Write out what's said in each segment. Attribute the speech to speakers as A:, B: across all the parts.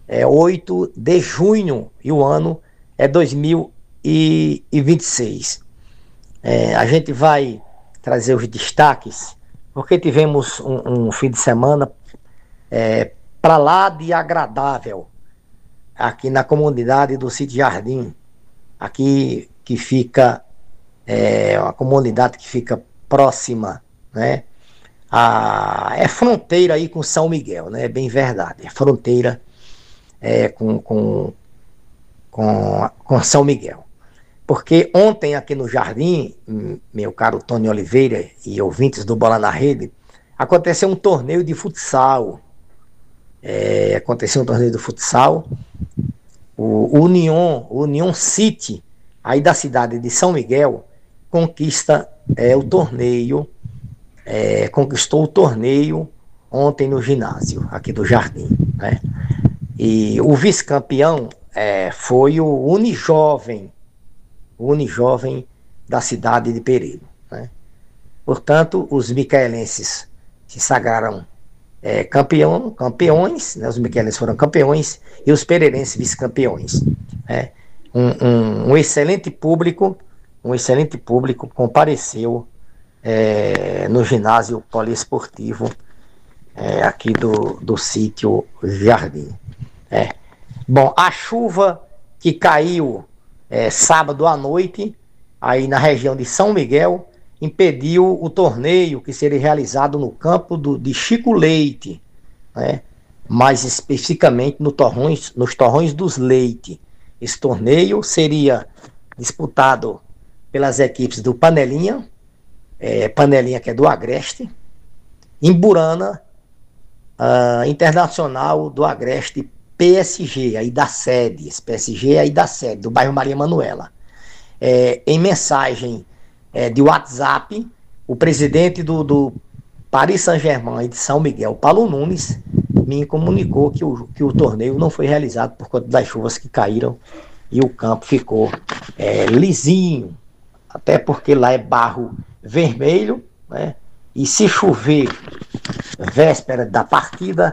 A: 8 de junho e o ano é 2026. A gente vai trazer os destaques, porque tivemos um fim de semana para lá de agradável, aqui na comunidade do Sítio Jardim, aqui que fica, uma comunidade que fica próxima, né? É fronteira aí com São Miguel, né? É bem verdade, é fronteira com São Miguel. Porque ontem aqui no Jardim, meu caro Tony Oliveira e ouvintes do Bola na Rede, aconteceu um torneio de futsal. Aconteceu um torneio de futsal. O Union City, aí da cidade de São Miguel, conquistou o torneio ontem no ginásio aqui do Jardim, né? E o vice-campeão foi o Unijovem da cidade de Pereiro, né? Portanto, os micaelenses se sagraram campeões, né? Os micaelenses foram campeões e os pereirenses vice-campeões, né? Um excelente público compareceu no ginásio poliesportivo aqui do sítio Jardim. Bom, a chuva que caiu sábado à noite, aí na região de São Miguel, impediu o torneio que seria realizado no campo de Chico Leite, né? Mais especificamente nos Torrões dos Leite. Esse torneio seria disputado pelas equipes do Panelinha, Panelinha que é do Agreste, Imburana, Internacional do Agreste, PSG, aí da sede, esse PSG aí da sede, do bairro Maria Manuela. Em mensagem de WhatsApp, o presidente do Paris Saint-Germain e de São Miguel, Paulo Nunes, me comunicou que o torneio não foi realizado por conta das chuvas que caíram e o campo ficou lisinho, até porque lá é barro vermelho, né? E se chover véspera da partida,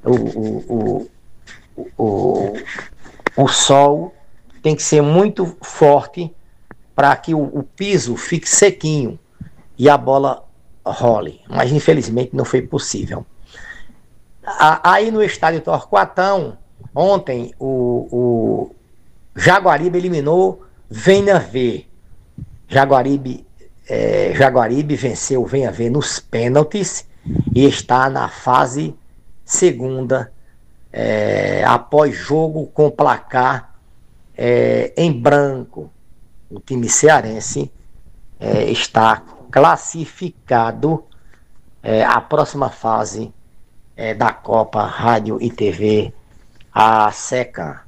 A: o sol tem que ser muito forte para que o piso fique sequinho e a bola role. Mas infelizmente não foi possível. Aí no estádio Torquatão, ontem o Jaguaribe eliminou Venha Ver. Jaguaribe venceu o Venha Ver nos pênaltis e está na fase segunda, após jogo com placar em branco. O time cearense está classificado à próxima fase da Copa Rádio e TV, a SECA.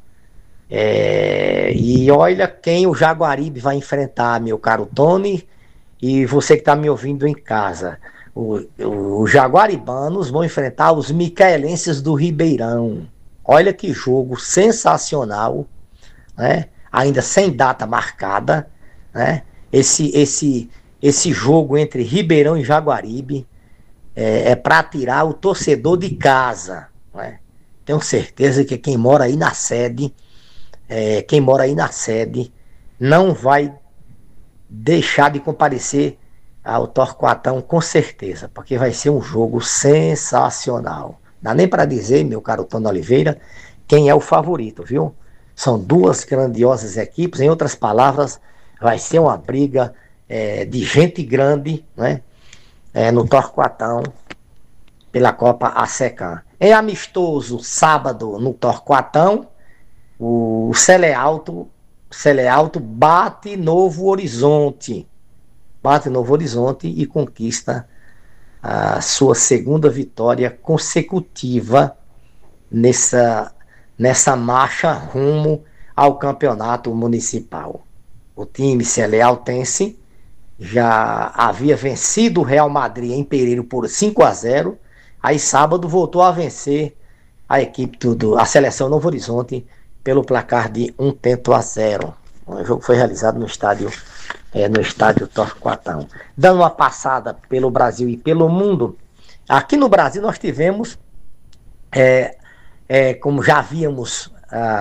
A: E olha quem o Jaguaribe vai enfrentar, meu caro Tony, e você que está me ouvindo em casa. Os jaguaribanos vão enfrentar os micaelenses do Ribeirão. Olha que jogo sensacional, né? Ainda sem data marcada, né? Esse jogo entre Ribeirão e Jaguaribe para tirar o torcedor de casa, né? Tenho certeza que quem mora aí na sede, não vai deixar de comparecer ao Torquatão, com certeza, porque vai ser um jogo sensacional. Não dá nem para dizer, meu caro Tony Oliveira, quem é o favorito, viu? São duas grandiosas equipes, em outras palavras, vai ser uma briga de gente grande, né? No Torquatão, pela Copa ASECAM. Em amistoso, sábado, no Torquatão, o Celealto bate Novo Horizonte e conquista a sua segunda vitória consecutiva nessa marcha rumo ao campeonato municipal. O time celealtense já havia vencido o Real Madrid em Pereiro por 5-0, aí sábado voltou a vencer a equipe a seleção Novo Horizonte pelo placar de 1-0. O jogo foi realizado no estádio Torquatão. Dando uma passada pelo Brasil e pelo mundo, aqui no Brasil nós tivemos como já havíamos,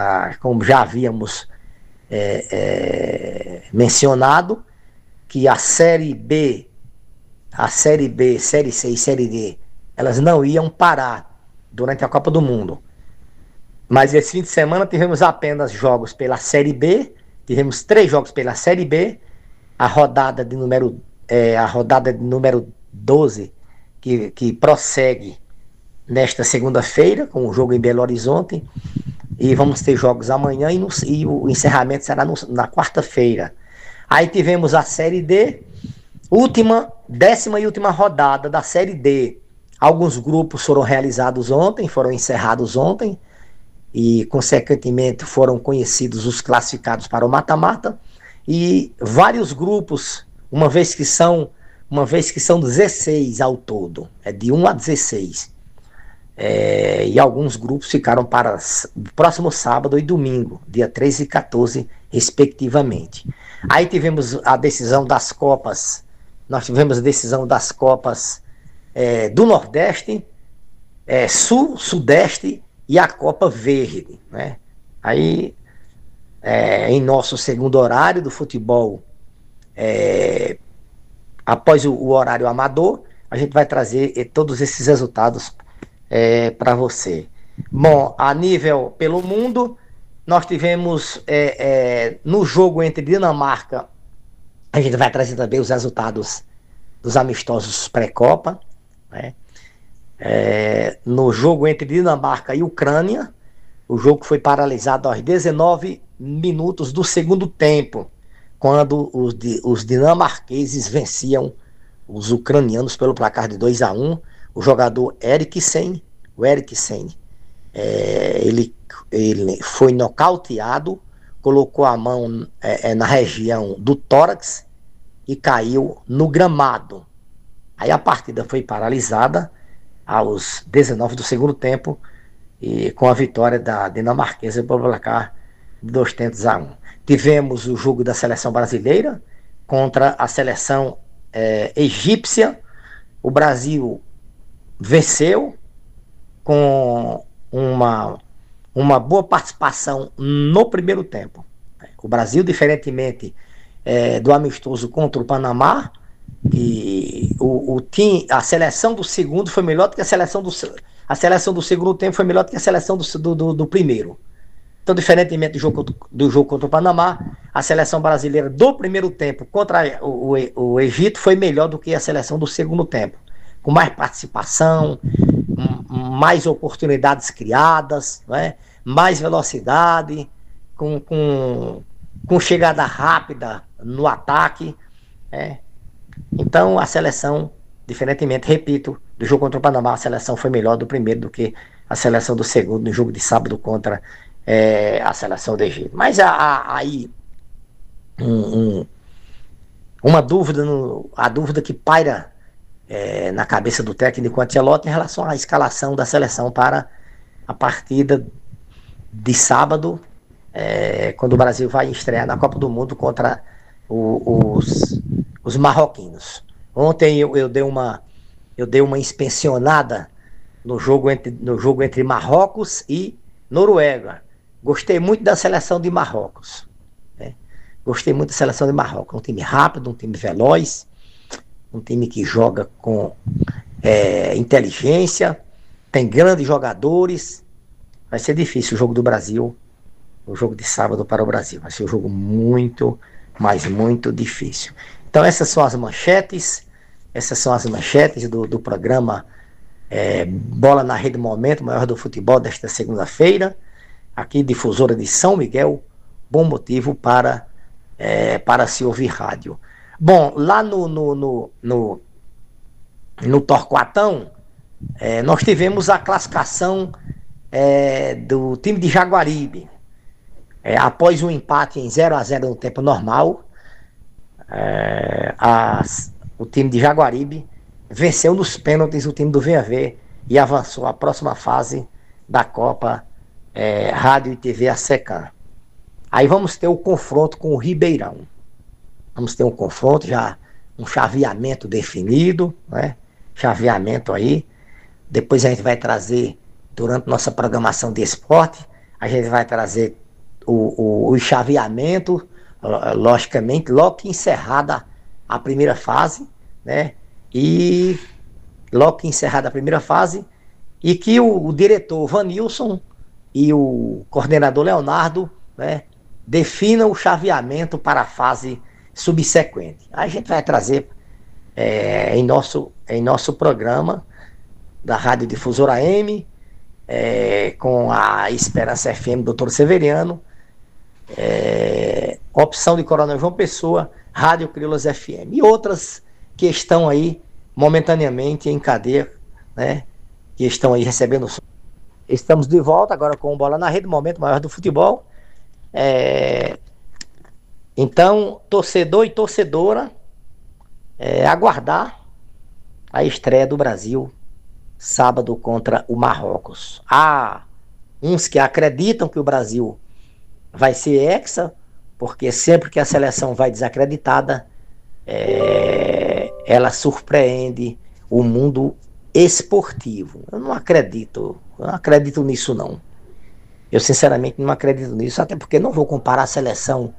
A: mencionado, que a Série B, Série C e Série D, elas não iam parar durante a Copa do Mundo. Mas esse fim de semana tivemos apenas jogos pela Série B, tivemos 3 jogos pela Série B, a rodada de número 12, que prossegue nesta segunda-feira, com o jogo em Belo Horizonte, e vamos ter jogos amanhã e o encerramento será na quarta-feira. Aí tivemos a Série D, 10ª e última rodada da Série D. Alguns grupos foram realizados ontem, foram encerrados ontem, e consequentemente foram conhecidos os classificados para o mata-mata, e vários grupos, uma vez que são 16 ao todo, de 1 a 16, e alguns grupos ficaram para o próximo sábado e domingo, dia 13 e 14, respectivamente. Aí tivemos a decisão das Copas, do Nordeste, Sul, Sudeste e a Copa Verde, né? Aí, em nosso segundo horário do futebol, após o horário amador, a gente vai trazer todos esses resultados para você. Bom, a nível pelo mundo, nós tivemos no jogo entre Dinamarca, a gente vai trazer também os resultados dos amistosos pré-copa, né? No jogo entre Dinamarca e Ucrânia, o jogo foi paralisado aos 19 minutos do segundo tempo, quando os dinamarqueses venciam os ucranianos pelo placar de 2-1. O jogador Eriksen, ele foi nocauteado, colocou a mão na região do tórax e caiu no gramado. Aí a partida foi paralisada aos 19 do segundo tempo, e com a vitória da dinamarquesa pelo placar de 2-1. Tivemos o jogo da seleção brasileira contra a seleção egípcia. O Brasil venceu com uma boa participação no primeiro tempo. O Brasil, diferentemente do amistoso contra o Panamá, que a seleção do segundo foi melhor do que a seleção do segundo tempo foi melhor do que a seleção do primeiro. Então, diferentemente do jogo contra o Panamá, a seleção brasileira do primeiro tempo contra o Egito foi melhor do que a seleção do segundo tempo, com mais participação, mais oportunidades criadas, né? Mais velocidade, com chegada rápida no ataque, né? Então a seleção, diferentemente, repito, do jogo contra o Panamá, a seleção foi melhor do primeiro do que a seleção do segundo no jogo de sábado contra a seleção do Egito. Mas aí uma dúvida, a dúvida que paira na cabeça do técnico Ancelotti em relação à escalação da seleção para a partida de sábado, quando o Brasil vai estrear na Copa do Mundo contra os marroquinos. Ontem eu dei uma inspecionada no jogo entre Marrocos e Noruega. Gostei muito da seleção de Marrocos, né? Gostei muito da seleção de Marrocos. Um time rápido, um time veloz, um time que joga com inteligência, tem grandes jogadores. Vai ser difícil o jogo do Brasil, o jogo de sábado para o Brasil. Vai ser um jogo muito, mas muito difícil. Então essas são as manchetes do programa Bola na Rede Momento, maior do futebol desta segunda-feira, aqui difusora de São Miguel, bom motivo para se ouvir rádio. Bom, lá no Torquatão, nós tivemos a classificação do time de Jaguaribe. Após um empate em 0-0 no tempo normal, o time de Jaguaribe venceu nos pênaltis o time do VAV e avançou à próxima fase da Copa Rádio e TV ASECAM. Aí vamos ter o confronto com o Ribeirão. Vamos ter um confronto, já um chaveamento definido, né? Chaveamento aí. Depois a gente vai trazer durante nossa programação de esporte, a gente vai trazer o chaveamento, logicamente, logo que encerrada a primeira fase, né? E logo que encerrada a primeira fase, e que o diretor Vanilson e o coordenador Leonardo, né, definam o chaveamento para a fase subsequente. A gente vai trazer em nosso programa da Rádio Difusora M, com a Esperança FM do Dr. Severiano, Opção de Coronel João Pessoa, Rádio Crioulas FM e outras que estão aí momentaneamente em cadeia, né, que estão aí recebendo. Estamos de volta agora com o Bola na Rede, momento maior do futebol. Então, torcedor e torcedora, aguardar a estreia do Brasil sábado contra o Marrocos. Há uns que acreditam que o Brasil vai ser hexa, porque sempre que a seleção vai desacreditada, ela surpreende o mundo esportivo. Eu não acredito nisso não. Eu sinceramente não acredito nisso, até porque não vou comparar a seleção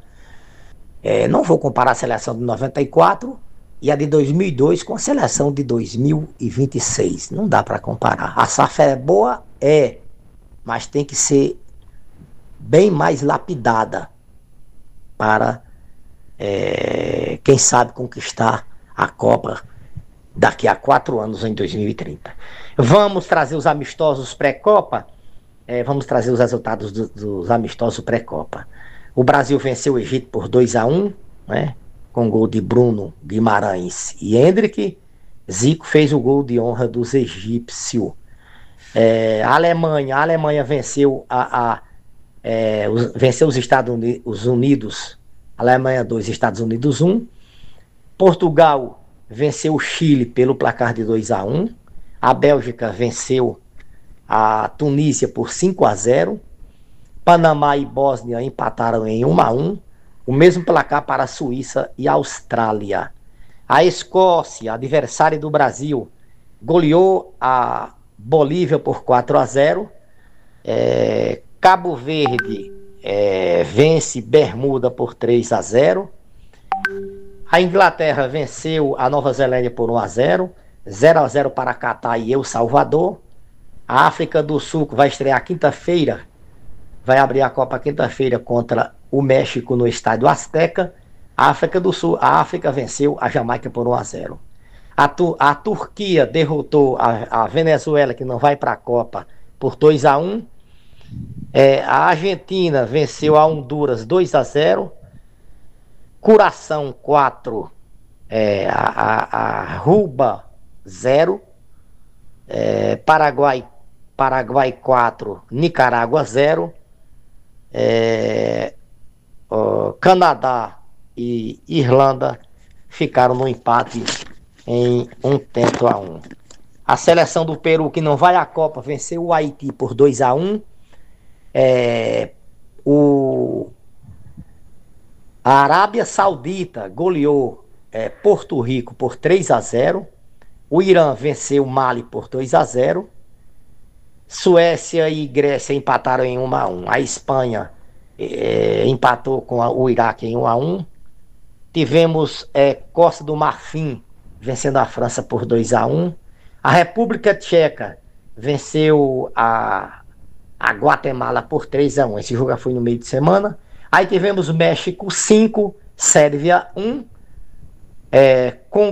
A: de 94 e a de 2002 com a seleção de 2026. Não dá para comparar. A safra é boa, mas tem que ser bem mais lapidada para, quem sabe, conquistar a Copa daqui a 4 anos, em 2030. Vamos trazer os amistosos pré-Copa. Vamos trazer os resultados dos amistosos pré-Copa. O Brasil venceu o Egito por 2-1, né, com gol de Bruno Guimarães e Hendrick. Zico fez o gol de honra dos egípcios. A Alemanha venceu venceu os Estados Unidos. Alemanha 2, Estados Unidos 1. Portugal venceu o Chile pelo placar de 2-1. A Bélgica venceu a Tunísia por 5-0. Panamá e Bósnia empataram em 1-1. O mesmo placar para a Suíça e a Austrália. A Escócia, adversária do Brasil, goleou a Bolívia por 4-0. Cabo Verde vence Bermuda por 3-0. A Inglaterra venceu a Nova Zelândia por 1-0. 0-0 para Catar e El Salvador. A África do Sul, que vai estrear quinta-feira, vai abrir a Copa quinta-feira contra o México no Estádio Azteca. A África venceu a Jamaica por 1-0. A Turquia derrotou a Venezuela, que não vai para a Copa, por 2-1. A Argentina venceu a Honduras 2-0. Curaçao 4, a Aruba 0. Paraguai 4, Nicarágua 0. Canadá e Irlanda ficaram no empate em 1-1. A seleção do Peru, que não vai à Copa, venceu o Haiti por 2-1. A Arábia Saudita goleou Porto Rico por 3-0. O Irã venceu o Mali por 2-0. Suécia e Grécia empataram em 1-1. A Espanha empatou com o Iraque em 1-1. Tivemos Costa do Marfim vencendo a França por 2-1. A República Tcheca venceu a Guatemala por 3-1. Esse jogo foi no meio de semana. Aí tivemos México 5, Sérvia 1.